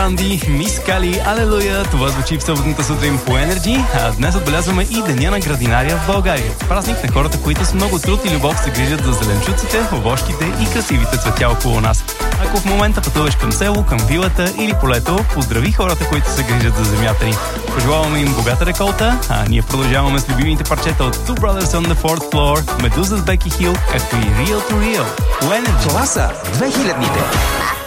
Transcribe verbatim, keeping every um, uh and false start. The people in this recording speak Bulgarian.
Анди, Мис Кали, алелуя! Това звучи в съботната сутрин по Energy, а днес отбелязваме и Деня на градинария в България. Празник на хората, които с много труд и любов се грижат за зеленчуците, овощите и красивите цветя около нас. Ако в момента пътуваш към село, към вилата или полето, поздрави хората, които се грижат за земята ни. Пожелаваме им богата реколта, а ние продължаваме с любимите парчета от Two Brothers on the Fourth Floor, Medusa's Becky Hill, както и Real to Real. По Energy. Това са две хилядните.